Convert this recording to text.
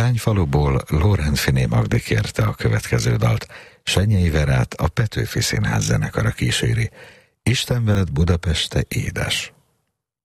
Zsányfaluból Lórenfiné Magdi kérte a következő dalt. Senyei Verát a Petőfi Színház zenekara kíséri. Isten veled Budapeste, édes!